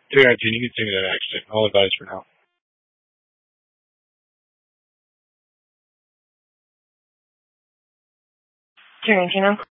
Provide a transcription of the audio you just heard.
Tarantino, you can sing that accent. I'll advise for now. Tarantino.